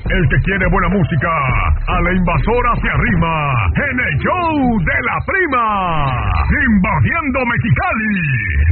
El que quiere buena música, a la invasora se arrima en el show de la prima, invadiendo Mexicali.